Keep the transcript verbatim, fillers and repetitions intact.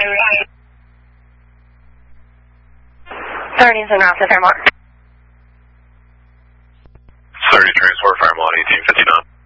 thirties and Route to Fairmont. thirty transport Fairmont eighteen fifty-nine.